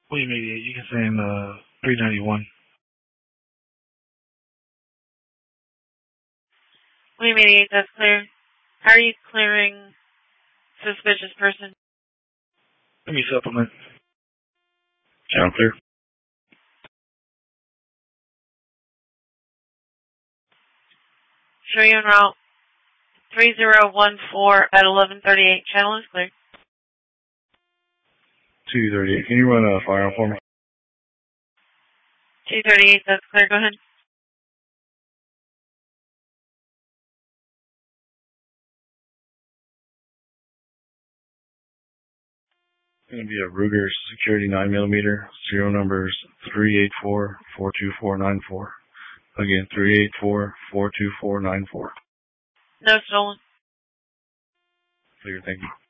William 88, you can say in 391. William 88, that's clear. How are you clearing suspicious person? Let me supplement. Channel clear. Show you en route 3014 at 1138. Channel is clear. 238. Can you run a firearm for me? 238, that's clear. Go ahead. It's going to be a Ruger Security 9mm, serial numbers 384-42494. Again, 384-42494. No stolen. Clear, thank you.